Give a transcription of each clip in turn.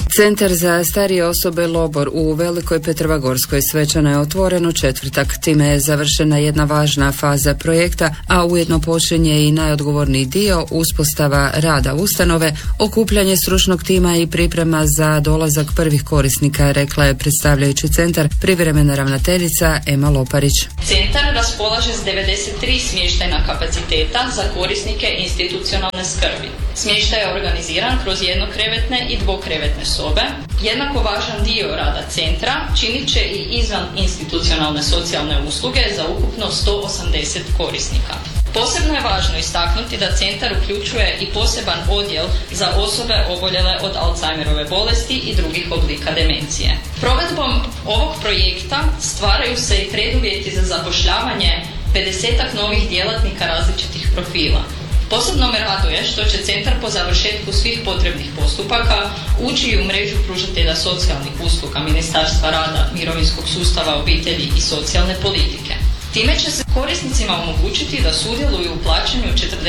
Centar za starije osobe Lobor u Velikoj Petrovagodskoj svečano je otvoren u četvrtak. Time je završena jedna važna faza projekta, a ujedno počinje i najodgovorniji dio, uspostava rada ustanove, okupljanje stručnog tima i priprema za dolazak prvih korisnika, rekla je predstavljajući centar privremena ravnateljica Ema Loparić. Centar raspolaže s 93 smještajna kapaciteta za korisnike institucionalne skrbi. Smještaj je organiziran kroz jednokrevetne i dvokrevetne sobe. Jednako važan dio rada centra činit će i izvan institucionalne socijalne usluge za ukupno 180 korisnika. Posebno je važno istaknuti da centar uključuje i poseban odjel za osobe oboljele od Alzheimerove bolesti i drugih oblika demencije. Provedbom ovog projekta stvaraju se i preduvjeti za zapošljavanje 50-ak novih djelatnika različitih profila. Posebno me raduje što će centar po završetku svih potrebnih postupaka ući i u mrežu pružatelja socijalnih usluga Ministarstva rada, mirovinskog sustava, obitelji i socijalne politike. Time će se korisnicima omogućiti da sudjeluju u plaćanju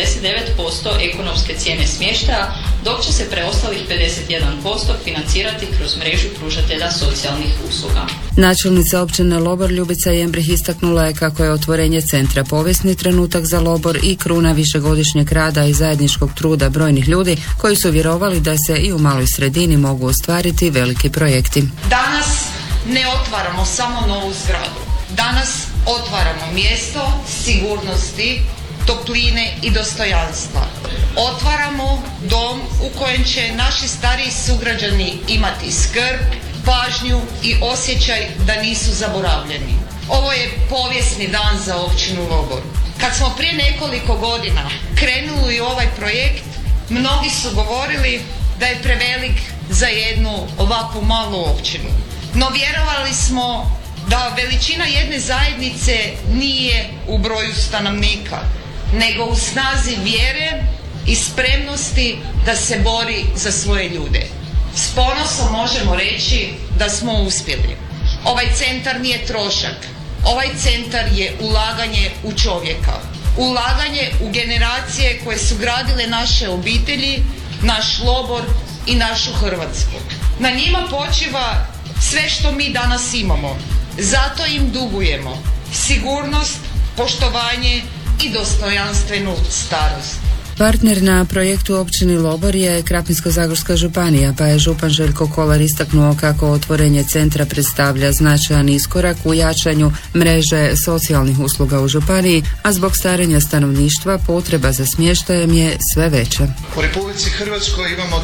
49% ekonomske cijene smještaja, dok će se preostalih 51% financirati kroz mrežu pružatelja socijalnih usluga. Načelnica općine Lobor Ljubica Jembrih istaknula je kako je otvorenje centra povijesni trenutak za Lobor i kruna višegodišnjeg rada i zajedničkog truda brojnih ljudi koji su vjerovali da se i u maloj sredini mogu ostvariti veliki projekti. Danas ne otvaramo samo novu zgradu. Danas otvaramo mjesto sigurnosti, topline i dostojanstva. Otvaramo dom u kojem će naši stariji sugrađani imati skrb, pažnju i osjećaj da nisu zaboravljeni. Ovo je povijesni dan za općinu Lobor. Kad smo prije nekoliko godina krenuli u ovaj projekt, mnogi su govorili da je prevelik za jednu ovakvu malu općinu. No vjerovali smo da veličina jedne zajednice nije u broju stanovnika, nego u snazi vjere i spremnosti da se bori za svoje ljude. S ponosom možemo reći da smo uspjeli. Ovaj centar nije trošak, ovaj centar je ulaganje u čovjeka, ulaganje u generacije koje su gradile naše obitelji, naš Lobor i našu Hrvatsku. Na njima počiva sve što mi danas imamo. Zato im dugujemo sigurnost, poštovanje i dostojanstvenu starost. Partner na projektu općini Lobor je Krapinsko-zagorska županija, pa je župan Željko Kolar istaknuo kako otvorenje centra predstavlja značajan iskorak u jačanju mreže socijalnih usluga u županiji, a zbog starenja stanovništva potreba za smještajem je sve veća. U Republici Hrvatskoj imamo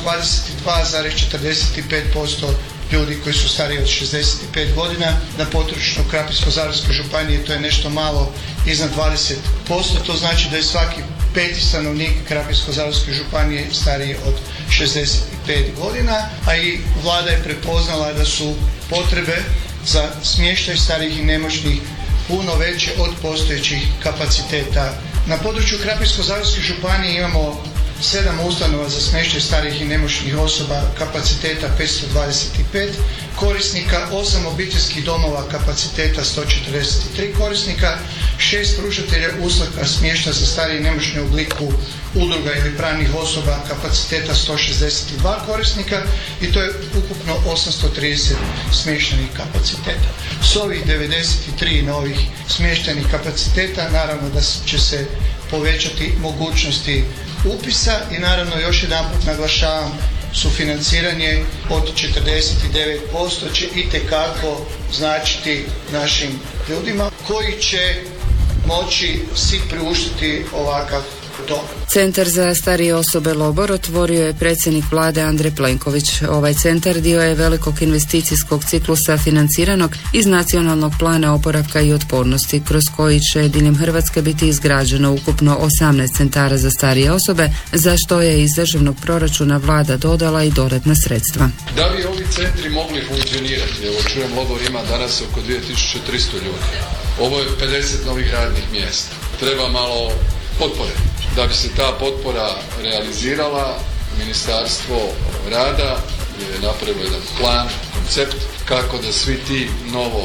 22,45% ljudi koji su stariji od 65 godina. Na području Krapinsko-zagorske županije to je nešto malo iznad 20%. To znači da je svaki peti stanovnik Krapinsko-zagorske županije stariji od 65 godina, a i vlada je prepoznala da su potrebe za smještaj starijih i nemoćnih puno veće od postojećih kapaciteta. Na području Krapinsko-zagorske županije imamo 7 ustanova za smještaj starijih i nemoćnih osoba kapaciteta 525 korisnika, 8 obiteljskih domova kapaciteta 143 korisnika, 6 pružatelja usluga smještaja za starije i nemoćne u obliku udruga ili pravnih osoba kapaciteta 162 korisnika i to je ukupno 830 smještajnih kapaciteta. S ovih 93 novih smještajnih kapaciteta naravno da će se povećati mogućnosti upisa i naravno još jedanput naglašavam sufinanciranje od 49% će itekako značiti našim ljudima koji će moći si priuštiti ovakav dom. Centar za starije osobe Lobor otvorio je predsjednik vlade Andrej Plenković. Ovaj centar dio je velikog investicijskog ciklusa financiranog iz Nacionalnog plana oporavka i otpornosti, kroz koji će diljem Hrvatske biti izgrađeno ukupno 18 centara za starije osobe, za što je iz državnog proračuna vlada dodala i dodatna sredstva. Da bi ovi centri mogli funkcionirati, evo čujem Lobor ima danas oko 2300 ljudi. Ovo je 50 novih radnih mjesta. Treba malo potpore. Da bi se ta potpora realizirala, Ministarstvo rada je napravilo jedan plan, koncept kako da svi ti novo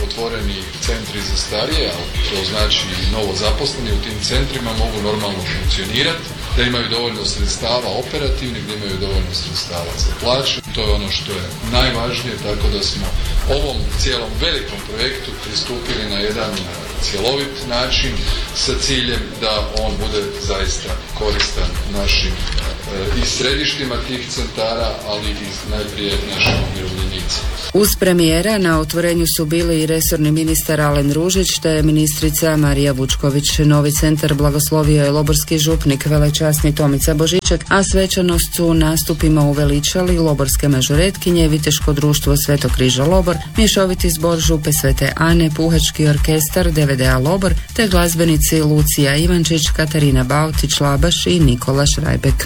otvoreni centri za starije, a to znači novo zaposleni u tim centrima mogu normalno funkcionirati, da imaju dovoljno sredstava operativnih, da imaju dovoljno sredstava za plaće. To je ono što je najvažnije, tako da smo ovom cijelom velikom projektu pristupili na jedan cjelovit način sa ciljem da on bude zaista koristan našim i središtima tih centara, ali i najprije našim umirovljenicima. Uz premijera na otvorenju su bili i resorni ministar Alen Ružić te ministrica Marija Vučković. Novi centar blagoslovio je loborski župnik velečasni Tomica Božiček, a svečanost su nastupima uveličali loborske mažoretkinje, Viteško društvo Svetog križa Lobor, mješoviti zbor župe Svete Ane, puhački orkestar DVD-a Lobor te glazbenici Lucija Ivančić, Katarina Bautić Labaš i Nikola Šrajbek.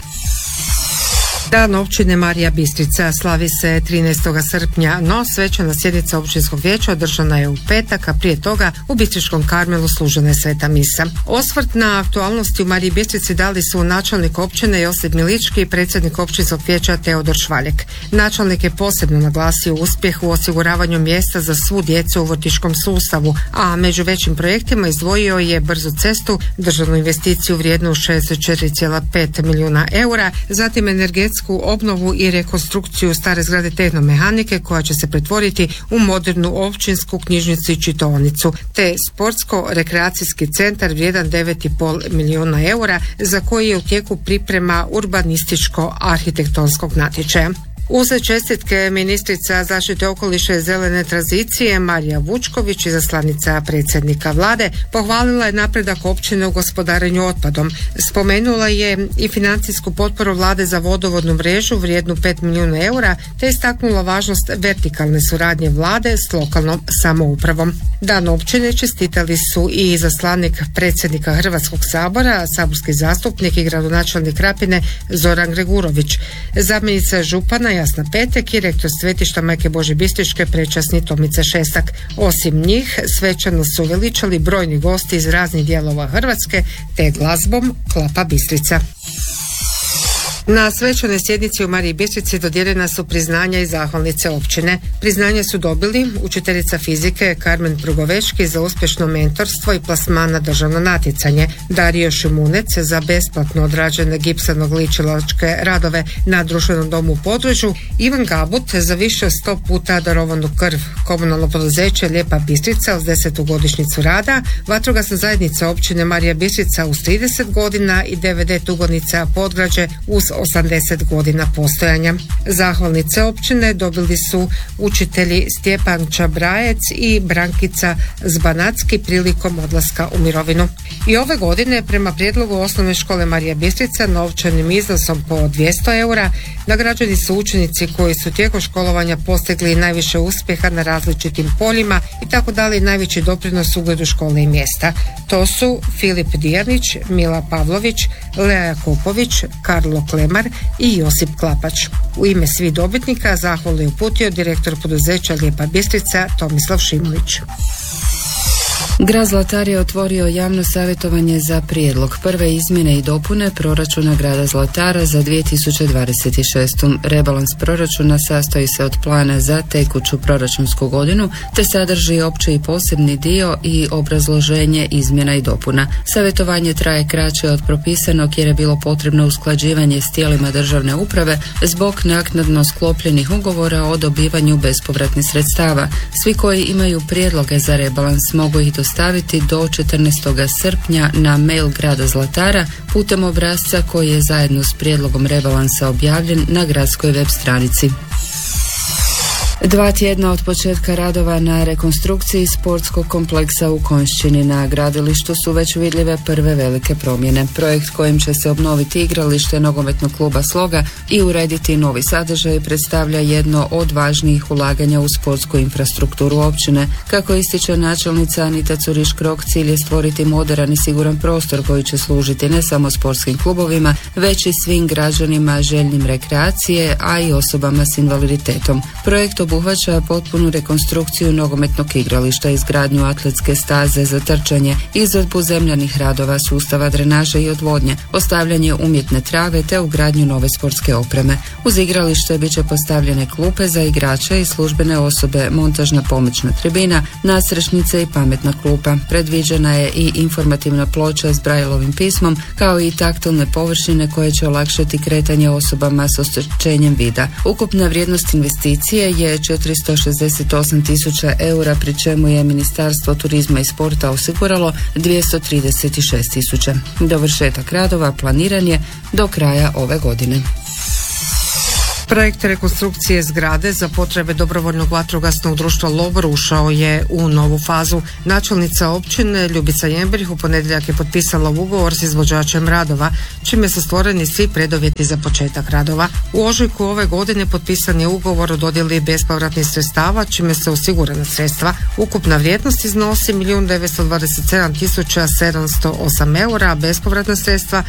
Dan općine Marija Bistrica slavi se 13. srpnja, no svečana sjednica općinskog vijeća održana je u petak, a prije toga u Bistričkom Karmelu služena je sveta misa. Osvrt na aktualnosti u Mariji Bistrici dali su načelnik općine Josip Milički i predsjednik općinskog vijeća Teodor Švaljek. Načelnik je posebno naglasio uspjeh u osiguravanju mjesta za svu djecu u vrtićkom sustavu, a među većim projektima izdvojio je brzu cestu, državnu investiciju vrijednu 64,5 milijuna eura, zatim energetsku obnovu i rekonstrukciju stare zgrade Tehnomehanike koja će se pretvoriti u modernu općinsku knjižnicu i čitaonicu, te sportsko-rekreacijski centar vrijedan 9,5 milijuna eura za koji je u tijeku priprema urbanističko-arhitektonskog natječaja. Uz čestitke ministrica zaštite okoliša i zelene tranzicije Marija Vučković, izaslanica predsjednika vlade, pohvalila je napredak općine u gospodarenju otpadom. Spomenula je i financijsku potporu vlade za vodovodnu mrežu vrijednu 5 milijuna eura, te istaknula važnost vertikalne suradnje vlade s lokalnom samoupravom. Dan općine čestitali su i izaslanik predsjednika Hrvatskog sabora, saborski zastupnik i gradonačelnik Krapine Zoran Gregurović, zamjenica župana Jasna Petek i rektor svetišta Majke Božje Bistričke prečasni Tomica Šestak. Osim njih svečano su veličali brojni gosti iz raznih dijelova Hrvatske te glazbom Klapa Bistrica. Na svečanoj sjednici u Mariji Bistrici dodijeljena su priznanja i zahvalnice općine. Priznanje su dobili učiteljica fizike Karmen Prugovečki za uspješno mentorstvo i plasman na državno natjecanje, Dario Šimunec za besplatno odrađene gipsano-gličilačke radove na društvenom domu u Podružju, Ivan Gabut za više od 100 puta darovanu krv, komunalno poduzeće Lijepa Bistrica uz 10. godišnjicu rada, vatrogasna zajednica općine Marija Bistrica uz 30 godina i DVD Tugonica Podgrađe uz 80 godina postojanja. Zahvalnice općine dobili su učitelji Stjepan Čabrajec i Brankica Zbanacki prilikom odlaska u mirovinu. I ove godine prema prijedlogu osnovne škole Marija Bistrica novčanim iznosom po 200 eura nagrađeni su učenici koji su tijekom školovanja postigli najviše uspjeha na različitim poljima i tako dali najveći doprinos ugledu škole i mjesta. To su Filip Dijanić, Mila Pavlović, Lea Jakupović, Karlo Klemar i Josip Klapač. U ime svih dobitnika zahvalu je uputio direktor poduzeća Lijepa Bistrica Tomislav Šimunić. Grad Zlatar je otvorio javno savjetovanje za prijedlog prve izmjene i dopune proračuna grada Zlatara za 2026. Rebalans proračuna sastoji se od plana za tekuću proračunsku godinu te sadrži opći i posebni dio i obrazloženje izmjena i dopuna. Savjetovanje traje kraće od propisanog jer je bilo potrebno usklađivanje s tijelima državne uprave zbog naknadno sklopljenih ugovora o dobivanju bespovratnih sredstava. Svi koji imaju prijedloge za rebalans mogu ih dostaviti do 14. srpnja na mail grada Zlatara putem obrasca koji je zajedno s prijedlogom rebalansa objavljen na gradskoj web stranici. 2 tjedna od početka radova na rekonstrukciji sportskog kompleksa u Konjšćini na gradilištu su već vidljive prve velike promjene. Projekt kojim će se obnoviti igralište nogometnog kluba Sloga i urediti novi sadržaj predstavlja jedno od važnijih ulaganja u sportsku infrastrukturu općine. Kako ističe načelnica Anita Curiš-Krok, cilj je stvoriti moderan i siguran prostor koji će služiti ne samo sportskim klubovima, već i svim građanima željnim rekreacije, a i osobama s invaliditetom. Projekt obuhvaća potpunu rekonstrukciju nogometnog igrališta, izgradnju atletske staze za trčanje, izvedbu zemljanih radova, sustava drenaže i odvodnje, postavljanje umjetne trave te ugradnju nove sportske opreme. Uz igralište bit će postavljene klupe za igrače i službene osobe, montažna pomoćna tribina, nadstrešnice i pametna klupa. Predviđena je i informativna ploča s Braillovim pismom, kao i taktilne površine koje će olakšati kretanje osobama s oštećenjem vida. Ukupna vrijednost investicije je 468.000 eura, pri čemu je Ministarstvo turizma i sporta osiguralo 236.000. Dovršetak radova planiran je do kraja ove godine. Projekt rekonstrukcije zgrade za potrebe dobrovoljnog vatrogasnog društva Lobor ušao je u novu fazu. Načelnica općine Ljubica Jembrih u ponedjeljak je potpisala ugovor s izvođačem radova, čime su stvoreni svi preduvjeti za početak radova. U ožujku ove godine potpisan je ugovor o dodjeli bespovratnih sredstava, čime se osigurana sredstva. Ukupna vrijednost iznosi 1.927.708 eura, a bespovratna sredstva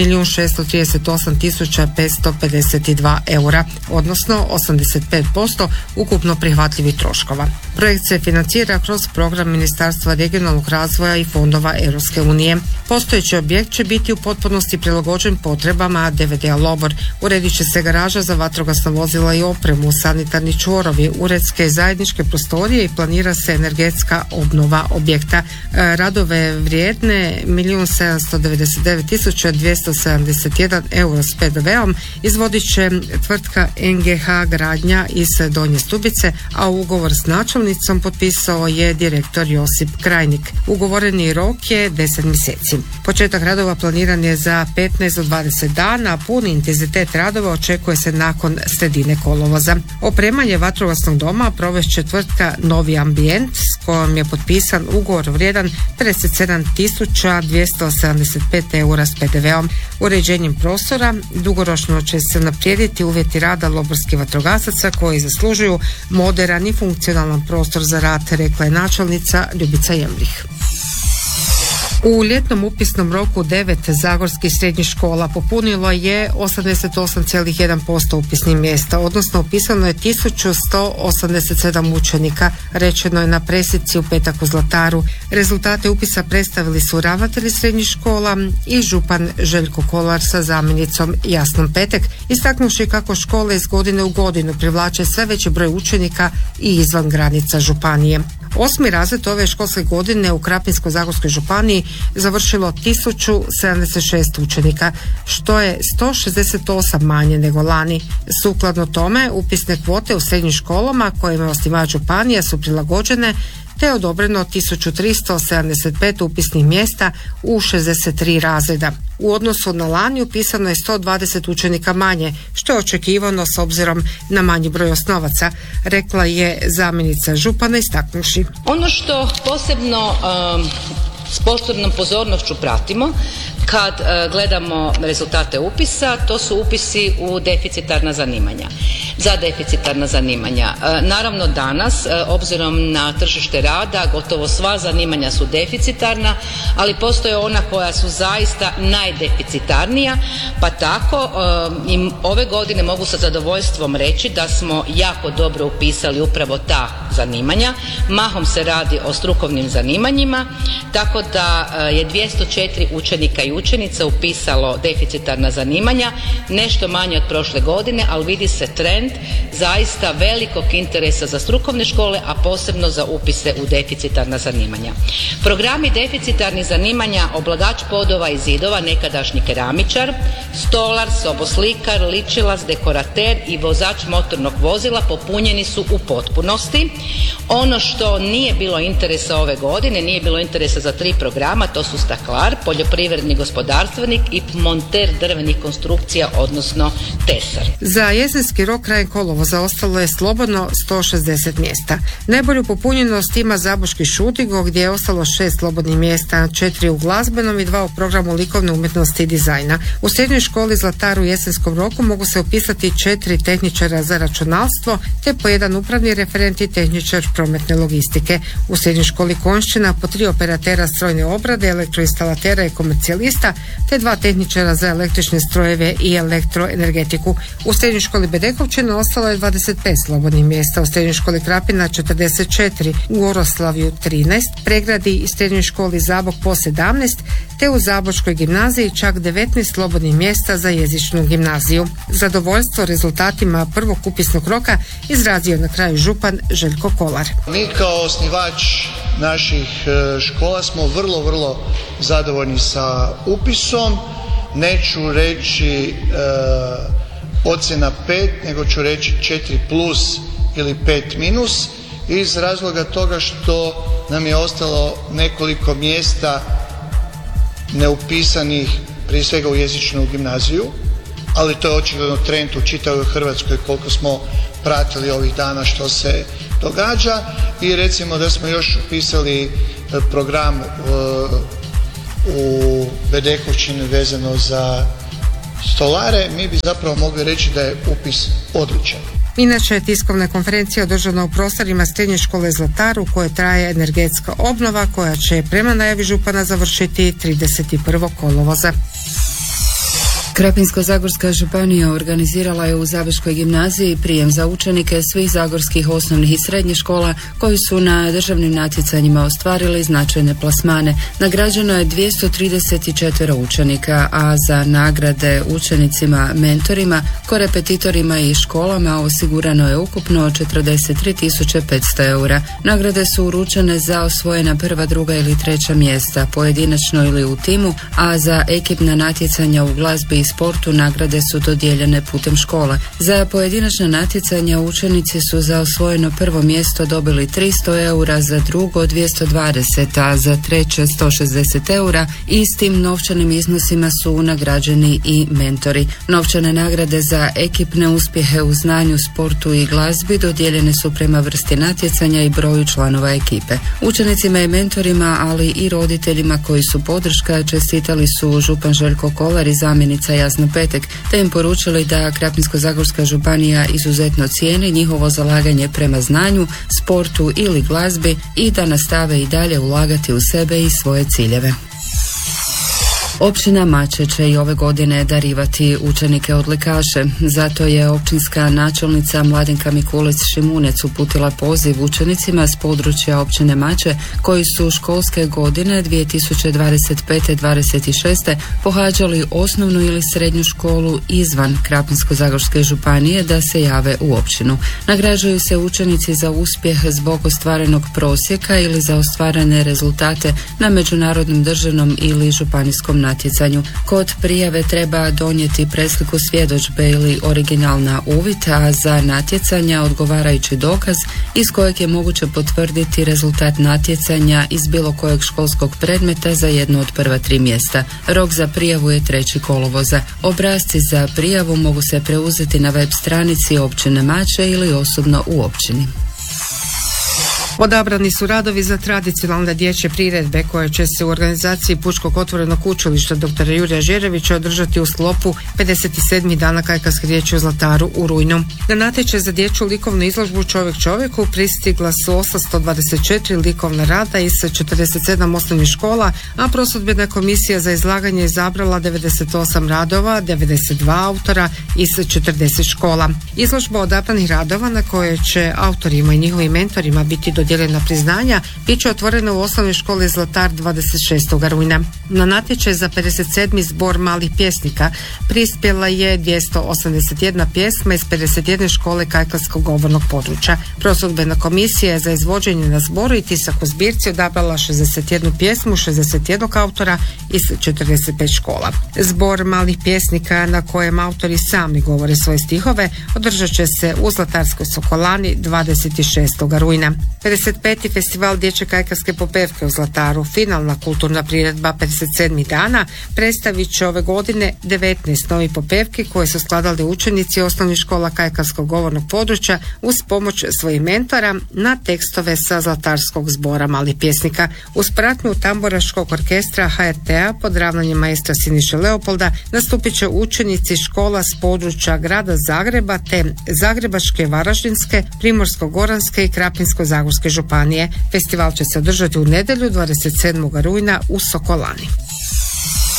1.638.552 eura, odnosno 85% ukupno prihvatljivih troškova. Projekt se financira kroz program Ministarstva regionalnog razvoja i fondova Europske unije. Postojeći objekt će biti u potpunosti prilagođen potrebama DVD-a Lobor. Uredit će se garaža za vatrogasna vozila i opremu, sanitarni čvorovi, uredske i zajedničke prostorije i planira se energetska obnova objekta. Radove vrijedne 1.799.271 euro s PDV-om izvodit će tvrtka NGH Gradnja iz Donje Stubice, a ugovor s načelnicom potpisao je direktor Josip Krajnik. Ugovoreni rok je 10 mjeseci. Početak radova planiran je za 15 do 20 dana, a puni intenzitet radova očekuje se nakon sredine kolovoza. Opremanje vatrogasnog doma provest će tvrtka Novi Ambijent, s kojom je potpisan ugovor vrijedan 57.275 eura s PDV-om. Uređenjem prostora dugoročno će se unaprijediti uvjeti rada loborskih vatrogasaca koji zaslužuju moderan i funkcionalan prostor za rad, rekla je načelnica Ljubica Jembrih. U ljetnom upisnom roku 9 zagorskih srednjih škola popunilo je 88,1% upisnih mjesta, odnosno upisano je 1187 učenika, rečeno je na presici u petak u Zlataru. Rezultate upisa predstavili su ravnatelji srednjih škola i župan Željko Kolar sa zamjenicom Jasnom Petek, istaknuši kako škole iz godine u godinu privlače sve veći broj učenika i izvan granica županije. 8. razred ove školske godine u Krapinsko-zagorskoj županiji završilo 1076 učenika, što je 168 manje nego lani. Sukladno tome, upisne kvote u srednjim školama kojima je osnivač županija su prilagođene, te je odobreno 1375 upisnih mjesta u 63 razreda. U odnosu na lani upisano je 120 učenika manje, što je očekivano s obzirom na manji broj osnovaca, rekla je zamjenica župana istaknuši. Ono što posebno s posebnom pozornošću pratimo kad gledamo rezultate upisa, to su upisi u deficitarna zanimanja. Za deficitarna zanimanja. Naravno danas, obzirom na tržište rada, gotovo sva zanimanja su deficitarna, ali postoje ona koja su zaista najdeficitarnija, pa tako i ove godine mogu sa zadovoljstvom reći da smo jako dobro upisali upravo ta zanimanja. Mahom se radi o strukovnim zanimanjima, tako da je 204 učenika i učenica upisalo deficitarna zanimanja, nešto manje od prošle godine, ali vidi se trend zaista velikog interesa za strukovne škole, a posebno za upise u deficitarna zanimanja. Programi deficitarnih zanimanja oblagač podova i zidova, nekadašnji keramičar, stolar, soboslikar, ličilac, dekorater i vozač motornog vozila popunjeni su u potpunosti. Ono što nije bilo interesa ove godine, nije bilo interesa za 3 programa, to su staklar, poljoprivredni gospodarstvenik i monter drvenih konstrukcija, odnosno tesar. Za jesenski rok krajem kolovoza ostalo je slobodno 160 mjesta. Najbolju popunjenost ima Zaboški Šutigo gdje je ostalo 6 slobodnih mjesta, 4 u glazbenom i 2 u programu likovne umjetnosti i dizajna. U srednjoj školi Zlataru u jesenskom roku mogu se upisati 4 tehničara za računalstvo te po 1 upravni referent i tehničar prometne logistike. U srednjoj školi Konjšćina po 3 operatera strojne obrade, elektroinstalatera i komercijalista te 2 tehničara za električne strojeve i elektroenergetiku. U srednjoj školi Bedekovčina općina ostalo je 25 slobodnih mjesta, u srednjoj školi Krapina 44, u Oroslavju 13, Pregradi i srednjoj školi Zabok po 17, te u Zabočkoj gimnaziji čak 19 slobodnih mjesta za jezičnu gimnaziju. Zadovoljstvo rezultatima prvog upisnog roka izrazio na kraju župan Željko Kolar. Mi kao osnivač naših škola smo vrlo zadovoljni sa upisom. Neću reći ocjena 5, nego ću reći 4+ ili 5- iz razloga toga što nam je ostalo nekoliko mjesta neupisanih, prije svega u jezičnu gimnaziju, ali to je očigledno trend u čitavoj Hrvatskoj koliko smo pratili ovih dana što se događa. I recimo da smo još upisali program u Bedekovčini vezano za stolare, mi bi zapravo mogli reći da je upis odličan. Inače, tiskovna konferencija održana u prostorima srednje škole Zlatar u kojoj traje energetska obnova koja će prema najavi župana završiti 31. kolovoza. Krapinsko-zagorska županija organizirala je u Zabočkoj gimnaziji prijem za učenike svih zagorskih osnovnih i srednjih škola koji su na državnim natjecanjima ostvarili značajne plasmane. Nagrađeno je 234 učenika, a za nagrade učenicima, mentorima, korepetitorima i školama osigurano je ukupno 43.500 eura. Nagrade su uručene za osvojena prva, druga ili treća mjesta, pojedinačno ili u timu, a za ekipna natjecanja u glazbi i sportu nagrade su dodijeljene putem škola. Za pojedinačna natjecanja učenici su za osvojeno prvo mjesto dobili 300 eura, za drugo 220, a za treće 160 eura i s tim novčanim iznosima su nagrađeni i mentori. Novčane nagrade za ekipne uspjehe u znanju, sportu i glazbi dodijeljene su prema vrsti natjecanja i broju članova ekipe. Učenicima i mentorima, ali i roditeljima koji su podrška, čestitali su župan Željko Kolar i zamjenica Jasna Petek, te im poručili da Krapinsko-zagorska županija izuzetno cijeni njihovo zalaganje prema znanju, sportu ili glazbi i da nastave i dalje ulagati u sebe i svoje ciljeve. Općina Mače će i ove godine darivati učenike odlikaše. Zato je općinska načelnica Mladenka Mikulić-Šimunec uputila poziv učenicima s područja općine Mače koji su školske godine 2025-26 pohađali osnovnu ili srednju školu izvan Krapinsko-zagorske županije da se jave u općinu. Nagrađuju se učenici za uspjeh zbog ostvarenog prosjeka ili za ostvarene rezultate na međunarodnom, državnom ili županijskom natjecanju. Kod prijave treba donijeti presliku svjedodžbe ili original na uvid, a za natjecanja odgovarajući dokaz iz kojeg je moguće potvrditi rezultat natjecanja iz bilo kojeg školskog predmeta za jedno od prva 3 mjesta. Rok za prijavu je 3. kolovoza. Obrasci za prijavu mogu se preuzeti na web stranici općine Mače ili osobno u općini. Odabrani su radovi za tradicionalne dječje priredbe koje će se u organizaciji Pučkog otvorenog učilišta dr. Jurija Žerevića održati u sklopu 57. dana kajkavske riječi u Zlataru u rujnu. Na natječaj za dječju likovnu izložbu Čovjek čovjeku pristigla su 824 likovna rada iz 47 osnovnih škola, a prosudbena komisija za izlaganje izabrala 98 radova, 92 autora iz 40 škola. Izložba odabranih radova na koje će autorima i njihovim mentorima biti dodijeljena priznanja bit će otvorena u osnovnoj školi Zlatar 26. rujna. Na natječaj za 57. zbor malih pjesnika prispjela je 281 pjesma iz 51 škole kajkavskog govornog područja. Prosudbena komisija je za izvođenje na zboru i tisak u zbirci odabrala 61 pjesmu 61 autora iz 45 škola. Zbor malih pjesnika na kojem autori sami govore svoje stihove održat će se u Zlatarskoj Sokolani 26. rujna. 55. festival dječje kajkavske popevke u Zlataru, finalna kulturna priredba 57. dana, predstavit će ove godine 19 novih popevki koje su skladali učenici osnovnih škola kajkavskog govornog područja uz pomoć svojih mentora na tekstove sa Zlatarskog zbora malih pjesnika. Uz pratnju tamburaškog orkestra HRT-a pod ravnanjem maestra Siniše Leopolda nastupit će učenici škola s područja grada Zagreba te Zagrebačke, Varaždinske, Primorsko-goranske i Krapinsko-zagorske županije. Festival će se održati u nedjelju 27. rujna u Sokolani.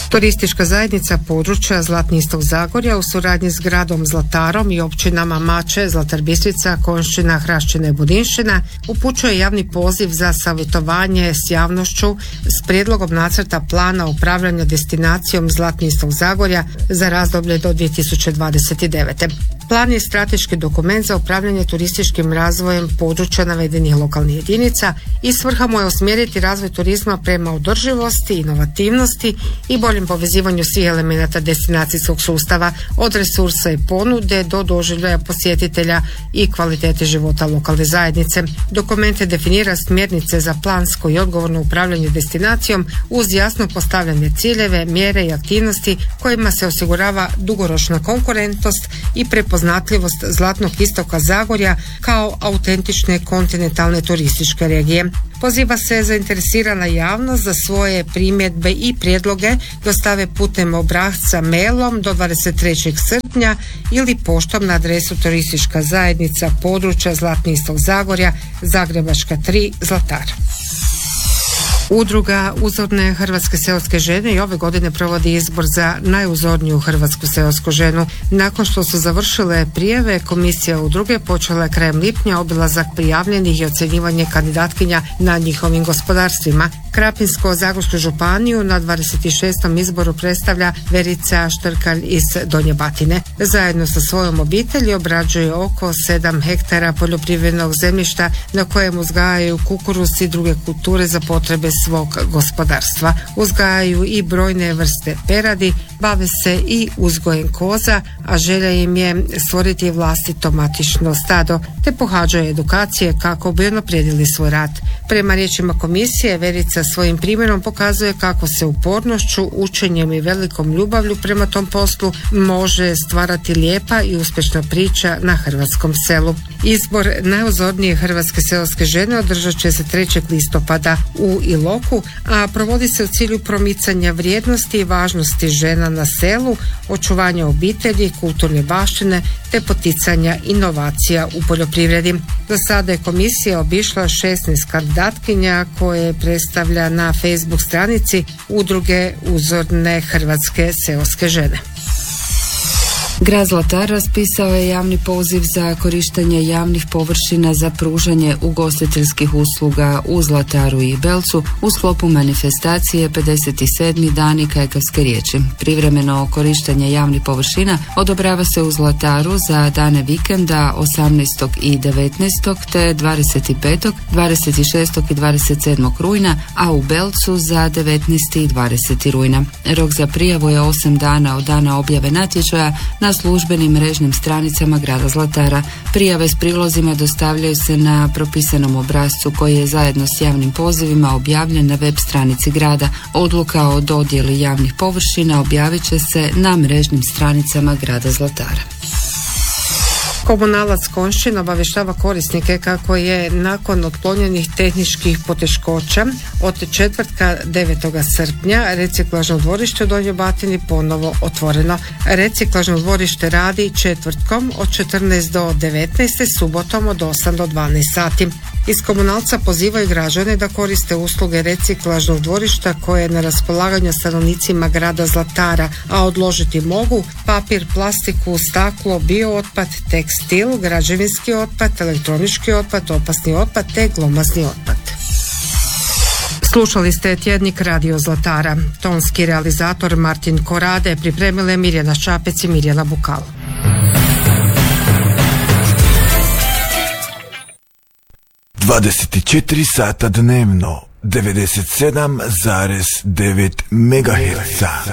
Turistička zajednica područja Zlatni istok Zagorja u suradnji s gradom Zlatarom i općinama Mače, Zlatar Bistrica, Konjšćina, Hrašćina i Budinšćina upućuje javni poziv za savjetovanje s javnošću s prijedlogom nacrta plana upravljanja destinacijom Zlatni istok Zagorja za razdoblje do 2029. Plan je strateški dokument za upravljanje turističkim razvojem područja navedenih lokalnih jedinica i svrha mu je usmjeriti razvoj turizma prema održivosti, inovativnosti i boljem povezivanju svih elemenata destinacijskog sustava, od resursa i ponude do doživljaja posjetitelja i kvalitete života lokalne zajednice. Dokument definira smjernice za plansko i odgovorno upravljanje destinacijom uz jasno postavljanje ciljeve, mjere i aktivnosti kojima se osigurava dugoročna konkurentnost i prepoznatljivost Zlatnog istoka Zagorja kao autentične kontinentalne turističke regije. Poziva se zainteresirana javnost za svoje primjedbe i prijedloge dostave putem obrasca mailom do 23. srpnja ili poštom na adresu Turistička zajednica područja Zlatni istok Zagorja, Zagrebačka 3, Zlatar. Udruga Uzorne hrvatske seoske žene i ove godine provodi izbor za najuzorniju hrvatsku seosku ženu. Nakon što su završile prijave, komisija udruge počela je krajem lipnja obilazak prijavljenih i ocjenjivanje kandidatkinja na njihovim gospodarstvima. Krapinsko-zagorsku županiju na 26. izboru predstavlja Verica Štrkalj iz Donje Batine. Zajedno sa svojom obitelji obrađuje oko 7 hektara poljoprivrednog zemljišta na kojem uzgajaju kukuruz i druge kulture za potrebe svog gospodarstva. Uzgajaju i brojne vrste peradi, bave se i uzgojem koza, a želja im je stvoriti vlastito matično stado, te pohađaju edukacije kako bi unaprijedili svoj rad. Prema riječima komisije, Verica svojim primjerom pokazuje kako se upornošću, učenjem i velikom ljubavlju prema tom poslu može stvarati lijepa i uspješna priča na hrvatskom selu. Izbor najuzornije hrvatske seoske žene održat će se 3. listopada u Iloku, a provodi se u cilju promicanja vrijednosti i važnosti žena na selu, očuvanja obitelji, kulturne baštine te poticanja inovacija u poljoprivredi. Do sada je komisija obišla 16 kandidatkinja koje predstavlja na Facebook stranici Udruge Uzorne hrvatske seoske žene. Grad Zlatar raspisao je javni poziv za korištenje javnih površina za pružanje ugostiteljskih usluga u Zlataru i Belcu u sklopu manifestacije 57. dani kajkavske riječi. Privremeno korištenje javnih površina odobrava se u Zlataru za dane vikenda 18. i 19. te 25., 26. i 27. rujna, a u Belcu za 19. i 20. rujna. Rok za prijavu je 8 dana od dana objave natječaja na službenim mrežnim stranicama grada Zlatara. Prijave s prilozima dostavljaju se na propisanom obrascu koji je zajedno s javnim pozivima objavljen na web stranici grada. Odluka o dodjeli javnih površina objavit će se na mrežnim stranicama grada Zlatara. Komunalac Konjšćin obavještava korisnike kako je nakon otklonjenih tehničkih poteškoća od četvrtka 9. srpnja reciklažno dvorište u Donjoj Batini ponovo otvoreno. Reciklažno dvorište radi četvrtkom od 14 do 19, subotom od 8 do 12 sati. Iz komunalca pozivaju građane da koriste usluge reciklažnog dvorišta koje je na raspolaganju stanovnicima grada Zlatara, a odložiti mogu papir, plastiku, staklo, biootpad, tekstil, građevinski otpad, elektronički otpad, opasni otpad te glomazni otpad. Slušali ste tjednik Radio Zlatara. Tonski realizator Martin Korade, pripremile Mirjana Šapec i Mirjana Bukal. 24 sata dnevno, 97,9 MHz.